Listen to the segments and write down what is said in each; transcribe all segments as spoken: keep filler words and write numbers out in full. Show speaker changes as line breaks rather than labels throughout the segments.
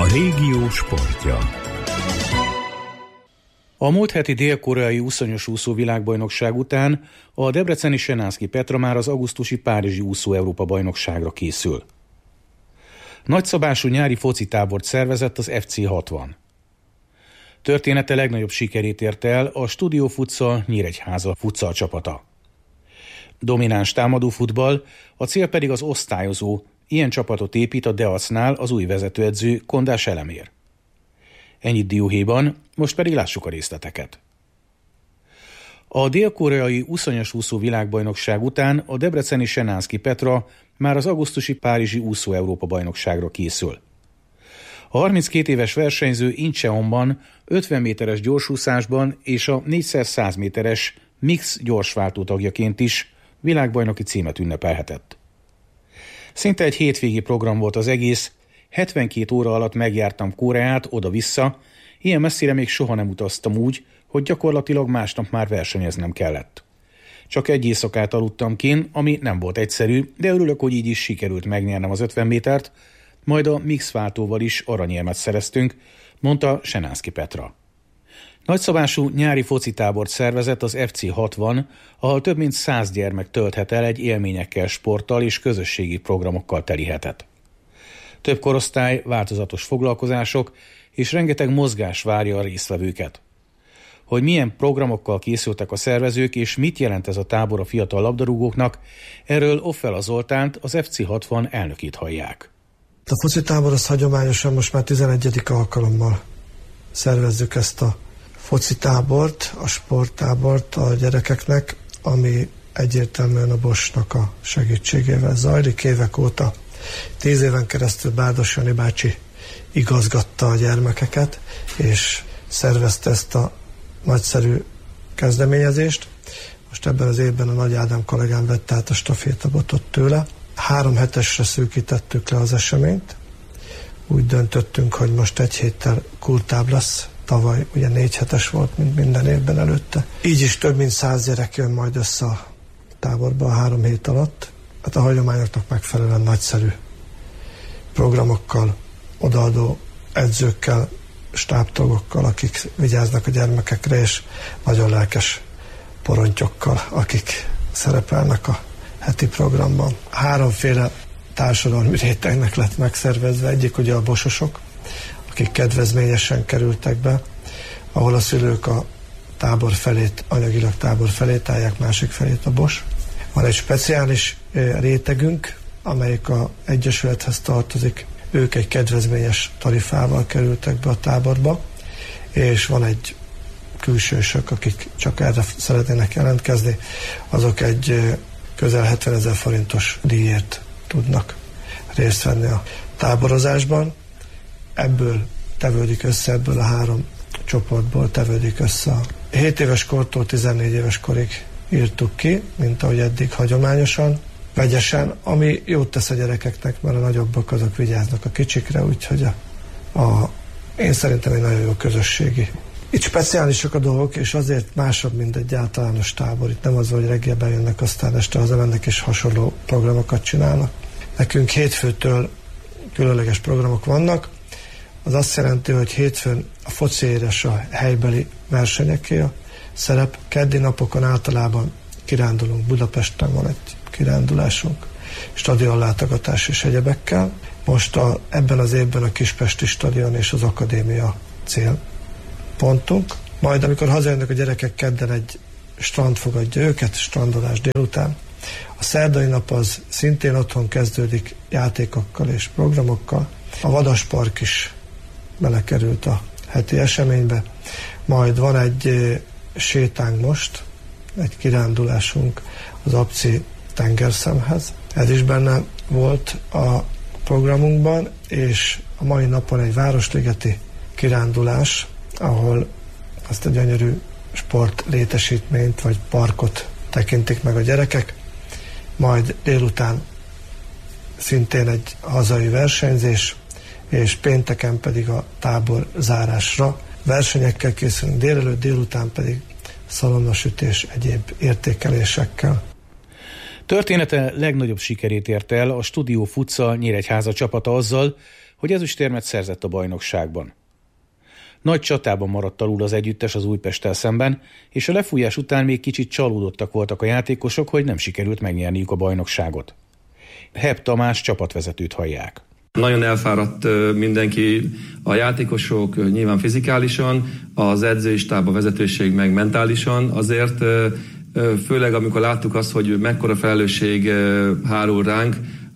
régió sportja. A múlt heti dél-koreai úszonyos úszó világbajnokság után a debreceni Senánszky Petra már az augusztusi párizsi úszó Európa bajnokságra készül. Nagyszabású nyári focitábort szervezett az ef cé hatvan. Története legnagyobb sikerét érte el a Studio Futsal Nyíregyháza futsal csapata. Domináns támadó futball, a cél pedig az osztályozó, ilyen csapatot épít a Deacnál az új vezetőedző Kondás Elemér. Ennyit dióhéjban, most pedig lássuk a részleteket. A dél-koreai úszonyos úszó világbajnokság után a debreceni Senánszky Petra már az augusztusi párizsi úszó Európa bajnokságra készül. A harminckét éves versenyző Incheonban ötven méteres gyorsúszásban és a négyszáz méteres mix gyorsváltó tagjaként is világbajnoki címet ünnepelhetett. Szinte egy hétvégi program volt az egész, hetvenkét óra alatt megjártam Koreát oda-vissza, ilyen messzire még soha nem utaztam úgy, hogy gyakorlatilag másnap már versenyeznem kellett. Csak egy éjszakát aludtam kinn, ami nem volt egyszerű, de örülök, hogy így is sikerült megnyernem az ötven métert, majd a mixváltóval is aranyérmet szereztünk, mondta Senánszky Petra. Nagyszabású nyári focitábort szervezett az ef cé hatvan, ahol több mint száz gyermek tölthet el egy élményekkel, sporttal és közösségi programokkal teli hetet. Több korosztály, változatos foglalkozások és rengeteg mozgás várja a résztvevőket. Hogy milyen programokkal készültek a szervezők és mit jelent ez a tábor a fiatal labdarúgóknak, erről Offela Zoltánt, az ef cé hatvan elnökét hallják.
A focitábor az hagyományosan most már tizenegyedik alkalommal szervezzük ezt a focitábort, a sporttábort a gyerekeknek, ami egyértelműen a Boschnak a segítségével zajlik évek óta. Tíz éven keresztül Bárdos Jani bácsi igazgatta a gyermekeket, és szervezte ezt a nagyszerű kezdeményezést. Most ebben az évben a Nagy Ádám kollégám vette át a stafétabotot tőle. Három hetesre szűkítettük le az eseményt. Úgy döntöttünk, hogy most egy héttel kurtább lesz. Tavaly ugye négy hetes volt, mint minden évben előtte. Így is több mint száz gyerek jön majd össze a táborba a három hét alatt. Hát a hagyományoknak megfelelően nagyszerű programokkal, odaadó edzőkkel, stábtagokkal, akik vigyáznak a gyermekekre, és nagyon lelkes porontyokkal, akik szerepelnek a heti programban. Háromféle társadalmi rétegnek lett megszervezve. Egyik ugye a bososok, akik kedvezményesen kerültek be, ahol a szülők a tábor felét, anyagilag tábor felét állják, másik felét a Bosch. Van egy speciális rétegünk, amelyik a egyesülethez tartozik. Ők egy kedvezményes tarifával kerültek be a táborba, és van egy külsősök, akik csak erre szeretnének jelentkezni, azok egy közel hetvenezer forintos díjért tudnak részt venni a táborozásban. Ebből tevődik össze, ebből a három csoportból tevődik össze. hét éves kortól tizennégy éves korig írtuk ki, mint ahogy eddig hagyományosan, vegyesen, ami jót tesz a gyerekeknek, mert a nagyobbak azok vigyáznak a kicsikre, úgyhogy a, a, én szerintem egy nagyon jó közösségi. Itt speciálisak a dolgok, és azért másabb, mint egy általános tábor. Itt nem az, hogy reggelben jönnek, aztán este hazamennek, és hasonló programokat csinálnak. Nekünk hétfőtől különleges programok vannak. Az azt jelenti, hogy hétfőn a foci éres a helybeli versenyeké a szerep. Keddi napokon általában kirándulunk. Budapesten van egy kirándulásunk, stadionlátogatás és egyebekkel. Most a, ebben az évben a Kispesti stadion és az akadémia célpontunk. Majd amikor hazajönnek a gyerekek, kedden egy strand fogadja őket, strandolás délután. A szerdai nap az szintén otthon kezdődik játékokkal és programokkal. A Vadaspark is belekerült a heti eseménybe. Majd van egy sétánk most, egy kirándulásunk az Apci tengerszemhez. Ez is benne volt a programunkban, és a mai napon egy városligeti kirándulás, ahol azt a gyönyörű sport létesítményt vagy parkot tekintik meg a gyerekek. Majd délután szintén egy hazai versenyzés, és pénteken pedig a tábor zárásra versenyekkel készülünk, délelőtt, délután pedig szalonnasütés egyéb értékelésekkel.
Története legnagyobb sikerét ért el a Studio Futsal Nyíregyháza csapata azzal, hogy ezüstérmet szerzett a bajnokságban. Nagy csatában maradt alul az együttes az Újpesttel szemben, és a lefújás után még kicsit csalódottak voltak a játékosok, hogy nem sikerült megnyerniük a bajnokságot. Hebb Tamás csapatvezetőt hallják.
Nagyon elfáradt mindenki, a játékosok nyilván fizikálisan, az edzői stáb, a vezetőség meg mentálisan, azért főleg amikor láttuk azt, hogy mekkora felelősség hárul ránk,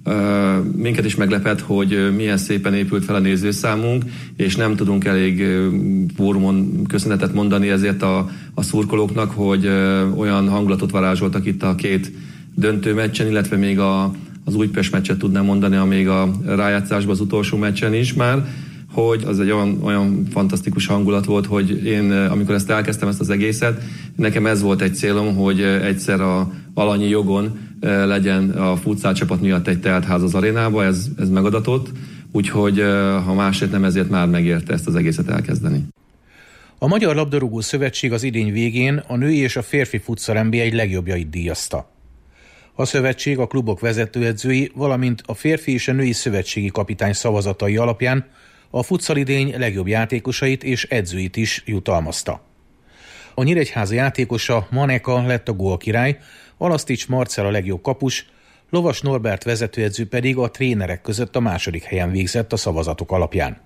minket is meglepett, hogy milyen szépen épült fel a nézőszámunk, és nem tudunk elég fórumon köszönetet mondani ezért a, a szurkolóknak, hogy olyan hangulatot varázsoltak itt a két döntő meccsen, illetve még a, az Újpest meccset tudnám mondani, amíg a rájátszásban az utolsó meccsen is már, hogy az egy olyan, olyan fantasztikus hangulat volt, hogy én, amikor ezt elkezdtem, ezt az egészet, nekem ez volt egy célom, hogy egyszer a alanyi jogon legyen a futsal csapat miatt egy teltház az arénába, ez, ez megadatott, úgyhogy ha másért nem, ezért már megérte ezt az egészet elkezdeni.
A Magyar Labdarúgó Szövetség az idény végén a női és a férfi futsal en bé egy legjobbjait díjazta. A szövetség a klubok vezetőedzői, valamint a férfi és a női szövetségi kapitány szavazatai alapján a futszalidény legjobb játékosait és edzőit is jutalmazta. A Nyíregyháza játékosa Maneka lett a gólkirály, Alasztics Marcell a legjobb kapus, Lovas Norbert vezetőedző pedig a trénerek között a második helyen végzett a szavazatok alapján.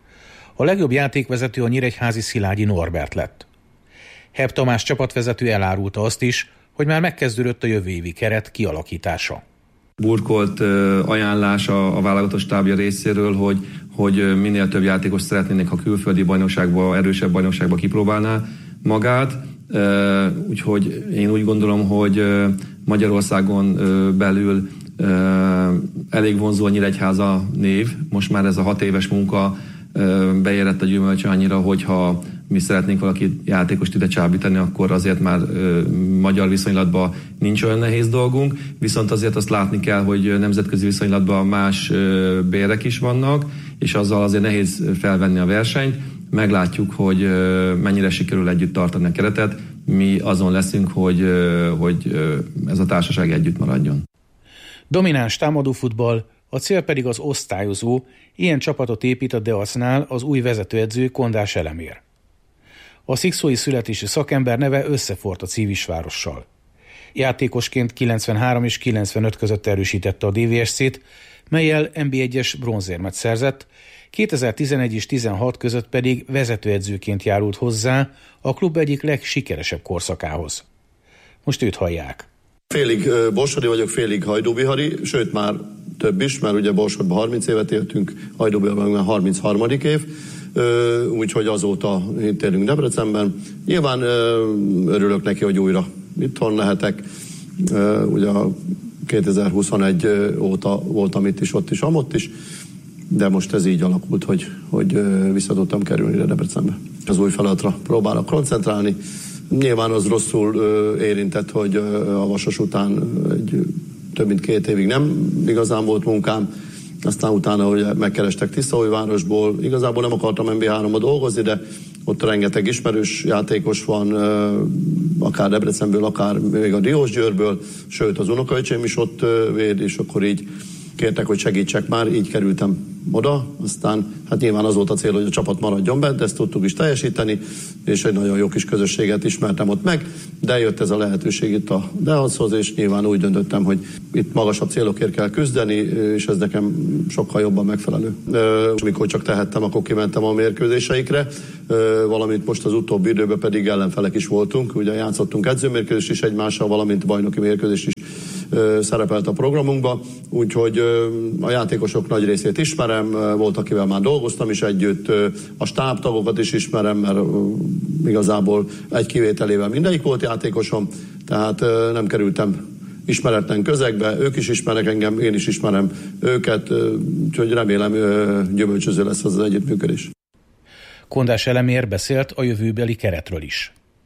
A legjobb játékvezető a nyíregyházi Szilágyi Norbert lett. Hebb Tamás csapatvezető elárulta azt is, hogy már megkezdődött a jövő évi keret kialakítása.
Burkolt ajánlás a, a válogatott stábja részéről, hogy, hogy minél több játékos szeretnének, ha külföldi bajnokságba, erősebb bajnokságba kipróbálná magát. Úgyhogy én úgy gondolom, hogy Magyarországon belül elég vonzó a Nyíregyháza név. Most már ez a hat éves munka beérett a gyümölcse annyira, hogyha mi szeretnénk valaki játékost ide csábítani, akkor azért már ö, magyar viszonylatban nincs olyan nehéz dolgunk, viszont azért azt látni kell, hogy nemzetközi viszonylatban más ö, bérek is vannak, és azzal azért nehéz felvenni a versenyt. Meglátjuk, hogy ö, mennyire sikerül együtt tartani a keretet. Mi azon leszünk, hogy, ö, hogy ö, ez a társaság együtt maradjon.
Domináns támadófutball, a cél pedig az osztályozó, ilyen csapatot épít a Deacnál az új vezetőedző Kondás Elemér. A szikszói születésű szakember neve összefort a Civisvárossal. Játékosként kilencvenhárom és kilencvenöt között erősítette a dé vé es cét, mellyel en bé egyes bronzérmet szerzett, kétezer-tizenegy és tizenhat között pedig vezetőedzőként járult hozzá a klub egyik legsikeresebb korszakához. Most őt hallják.
Félig borsodi vagyok, félig hajdúbihari, sőt már több is, mert ugye Borsodban harminc évet éltünk, Hajdúbiharban már harmincharmadik év, úgyhogy azóta itt élünk Debrecenben. Nyilván örülök neki, hogy újra itthon lehetek. Ugye kétezer-huszonegy óta voltam itt is, ott is, amott is, de most ez így alakult, hogy, hogy vissza tudtam kerülni ide Debrecenbe. Az új feladatra próbálok koncentrálni. Nyilván az rosszul érintett, hogy a Vasas után egy, több mint két évig nem igazán volt munkám, aztán utána, hogy megkerestek Tiszaújvárosból, igazából nem akartam en bé háromba dolgozni, de ott rengeteg ismerős játékos van, akár Debrecenből, akár még a Diósgyőrből, sőt az unokaöcsém is ott véd, és akkor így kértek, hogy segítsek már, így kerültem oda, aztán hát nyilván az volt a cél, hogy a csapat maradjon bent, ezt tudtuk is teljesíteni, és egy nagyon jó kis közösséget ismertem ott meg, de jött ez a lehetőség itt a Deachoz, és nyilván úgy döntöttem, hogy itt magasabb célokért kell küzdeni, és ez nekem sokkal jobban megfelelő. És amikor csak tehettem, akkor kimentem a mérkőzéseikre, valamint most az utóbbi időben pedig ellenfelek is voltunk, ugye játszottunk edzőmérkőzést is egymással, valamint bajnoki mérkőzést is szerepelt a programunkba, úgyhogy a játékosok nagy részét ismerem, volt, akivel már dolgoztam is együtt, a stábtagokat is ismerem, mert igazából egy kivételével mindegyik volt játékosom, tehát nem kerültem ismeretlen közegbe, ők is ismernek engem, én is ismerem őket, úgyhogy remélem gyümölcsöző lesz az, az együttműködés.
Kondás Elemér beszélt a jövőbeli keretről is.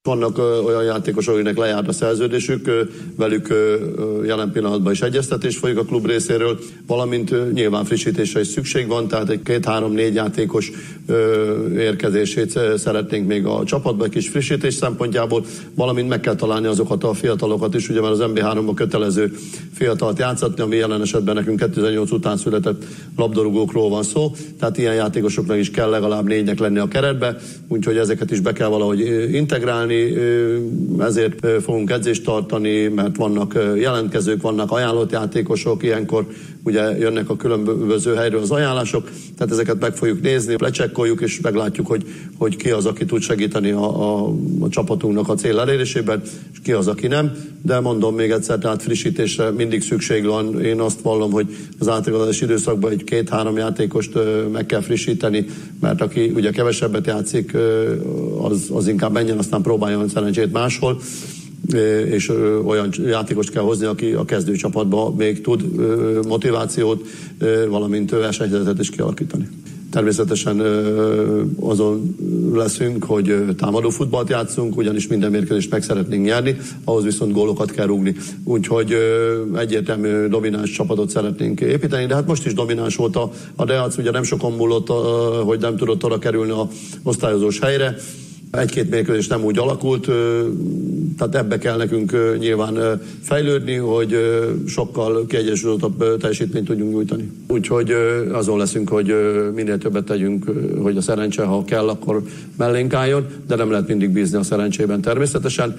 Vannak olyan játékosok, akiknek lejárt a szerződésük, velük jelen pillanatban is egyeztetés folyik a klub részéről, valamint nyilván frissítésre is szükség van, tehát egy két-három-négy játékos érkezését szeretnénk még a csapatba egy kis frissítés szempontjából, valamint meg kell találni azokat a fiatalokat is, ugye már az em bé háromban kötelező fiatalt játszatni, ami jelen esetben nekünk kétezer-nyolc után született labdarúgókról van szó, tehát ilyen játékosoknak is kell legalább négynek lenni a keretbe, úgyhogy ezeket is be kell valahogy integrálni, ezért fogunk edzést tartani, mert vannak jelentkezők, vannak ajánlott játékosok, ilyenkor ugye jönnek a különböző helyről az ajánlások, tehát ezeket meg fogjuk nézni, lecsekkoljuk, és meglátjuk, hogy, hogy ki az, aki tud segíteni a, a, a csapatunknak a cél elérésében, és ki az, aki nem, de mondom még egyszer, tehát frissítésre mindig szükség van. Én azt vallom, hogy az átigazolási időszakban egy két-három játékost meg kell frissíteni, mert aki ugye kevesebbet játszik, az, az inkább menjen, aztán próbáljon szerencsét máshol, és olyan játékost kell hozni, aki a kezdőcsapatban még tud motivációt, valamint versenyhelyzetet is kialakítani. Természetesen azon leszünk, hogy támadó futballt játszunk, ugyanis minden mérkőzést meg szeretnénk nyerni, ahhoz viszont gólokat kell rúgni. Úgyhogy egyértelmű domináns csapatot szeretnénk építeni, de hát most is domináns volt a, a Deac, ugye nem sokon múlott, hogy nem tudott oda kerülni a osztályozós helyre. Egy-két mérkőzés nem úgy alakult, tehát ebbe kell nekünk nyilván fejlődni, hogy sokkal kiegyensúlyozottabb teljesítményt tudjunk nyújtani. Úgyhogy azon leszünk, hogy minél többet tegyünk, hogy a szerencse, ha kell, akkor mellénk álljon, de nem lehet mindig bízni a szerencsében természetesen.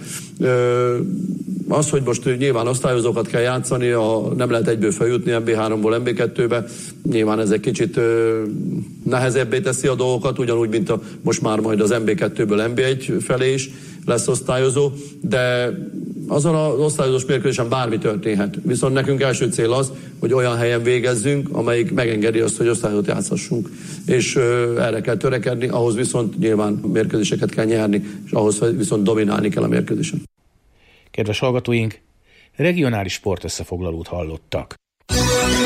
Az, hogy most nyilván osztályozókat kell játszani, a, nem lehet egyből feljutni em bé háromból em bé kettőbe, nyilván ez egy kicsit nehezebbé teszi a dolgokat, ugyanúgy, mint a, most már majd az em bé kettőből em bé egy felé is lesz osztályozó, de azon az osztályozós mérkőzésen bármi történhet. Viszont nekünk első cél az, hogy olyan helyen végezzünk, amelyik megengedi azt, hogy osztályozót játszhassunk. És ö, erre kell törekedni, ahhoz viszont nyilván mérkőzéseket kell nyerni, és ahhoz viszont dominálni kell a mérkőzésen.
Kedves hallgatóink, regionális sportösszefoglalót hallottak.